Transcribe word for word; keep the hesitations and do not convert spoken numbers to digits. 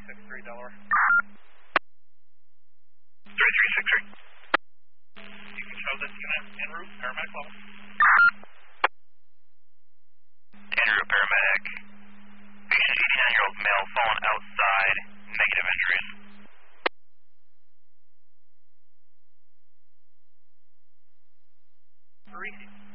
six three, Delaware. three three six three. You can show disconnect en route, paramedic level. En route, paramedic. Patient eighty-nine-year-old male fallen outside, negative injuries. Three.